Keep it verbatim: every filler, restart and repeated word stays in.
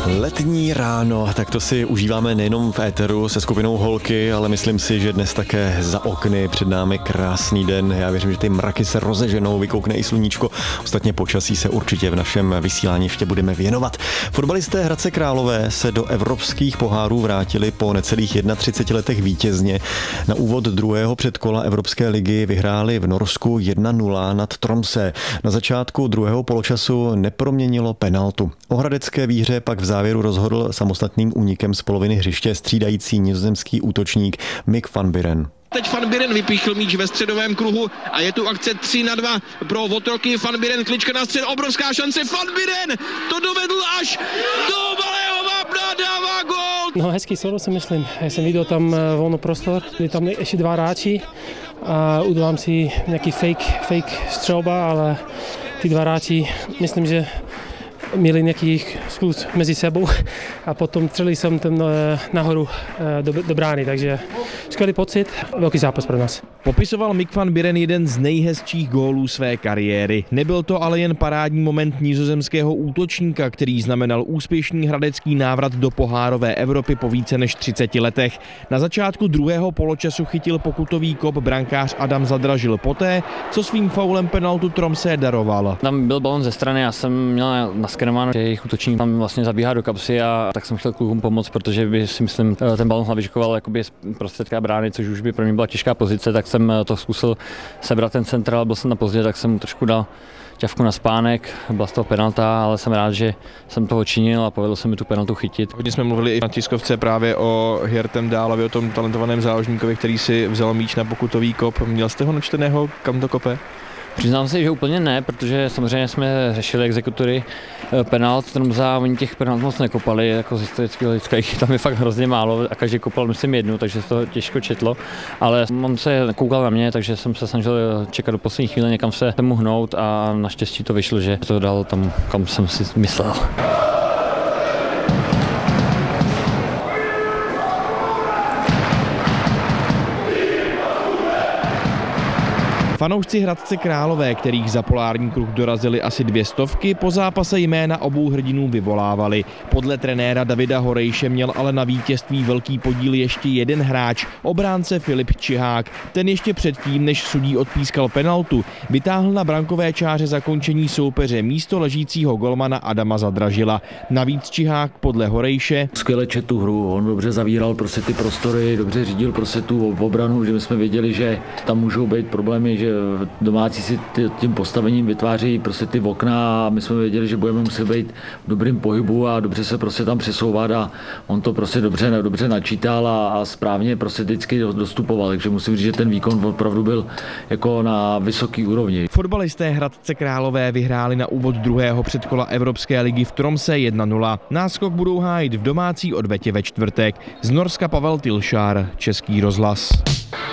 Letní ráno, tak to si užíváme nejenom v éteru se skupinou Holky, ale myslím si, že dnes také za okny před námi krásný den. Já věřím, že ty mraky se rozeženou, vykoukne i sluníčko. Ostatně počasí se určitě v našem vysílání ještě budeme věnovat. Fotbalisté Hradce Králové se do evropských pohárů vrátili po necelých třiceti jedné letech vítězně. Na úvod druhého předkola Evropské ligy vyhráli v Norsku jedna nula nad Tromsø. Na začátku druhého poločasu neproměnilo penaltu. O hradecké výhře pak v závěru rozhodl samostatným únikem z poloviny hřiště střídající nizozemský útočník Mick van Buren. Teď Van Buren vypíchl míč ve středovém kruhu a je tu akce tři na dva pro otroky. Van Buren, klička na střed, obrovská šance. Van Buren to dovedl až do malého vápna, dává gól. No hezký solo si myslím. Já jsem viděl tam volný prostor, byli tam ještě dva hráči a udělám si nějaký fake, fake střelba, ale ty dva hráči, myslím, že měli nějaký skluz mezi sebou a potom střelil jsem tam nahoru do, do brány, takže skvělý pocit, velký zápas pro nás. Popisoval Mick van Buren jeden z nejhezčích gólů své kariéry. Nebyl to ale jen parádní moment nizozemského útočníka, který znamenal úspěšný hradecký návrat do pohárové Evropy po více než třiceti letech. Na začátku druhého poločasu chytil pokutový kop brankář Adam Zadražil poté, co svým faulem penaltu Tromsø daroval. Tam byl balon ze strany, já jsem měl naskenováno, že jejich útočník tam vlastně zabíhá do kapsy a tak jsem chtěl klukům pomoct, protože by si myslím, ten balon hlavičkoval jakoby z prostředka brány, což už by pro mě byla těžká pozice, tak jsem to zkusil sebrat ten centrál, byl jsem na pozdě, tak jsem mu trošku dal ťavku na spánek, byla z toho penalta, ale jsem rád, že jsem toho činil a povedlo se mi tu penaltu chytit. Hodně jsme mluvili i na tiskovce právě o Hjortem Dálovi, o tom talentovaném záložníkovi, který si vzal míč na pokutový kop. Měl jste ho načteného, kam to kope? Přiznám se, že úplně ne, protože samozřejmě jsme řešili exekutory penalt, Tromsø, oni těch penalt moc nekopali, jako z historického hlediska, tam je fakt hrozně málo a každý kopal myslím jednu, takže se to těžko četlo, ale on se koukal na mě, takže jsem se snažil čekat do poslední chvíle, někam se mu hnout a naštěstí to vyšlo, že to dal tam, kam jsem si myslel. Fanoušci Hradce Králové, kterých za polární kruh dorazili asi dvě stovky, po zápase jména obou hrdinů vyvolávali. Podle trenéra Davida Horejše měl ale na vítězství velký podíl ještě jeden hráč, obránce Filip Čihák. Ten ještě předtím, než sudí odpískal penaltu, vytáhl na brankové čáře zakončení soupeře místo ležícího golmana Adama Zadražila. Navíc Čihák podle Horejše skvěle četl tu hru, on dobře zavíral prostě ty prostory, dobře řídil prostě tu obranu, že my jsme věděli, že tam můžou být problémy, že domácí si tím postavením vytváří prostě ty okna a my jsme věděli, že budeme muset být v dobrým pohybu a dobře se prostě tam přesouvat a on to prostě dobře, dobře načítal a, a správně prostě vždycky dostupoval, takže musím říct, že ten výkon opravdu byl jako na vysoký úrovni. Fotbalisté Hradce Králové vyhráli na úvod druhého předkola Evropské ligy v Tromsø jedna nula. Náskok budou hájit v domácí odvetě ve čtvrtek. Z Norska Pavel Tilšár, Český rozhlas.